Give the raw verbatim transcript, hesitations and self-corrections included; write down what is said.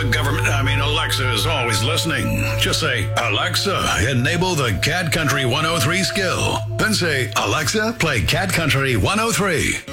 the government, I mean, Alexa is always listening. Just say, Alexa, enable the Cat Country one oh three skill. Then say, Alexa, play Cat Country one oh three.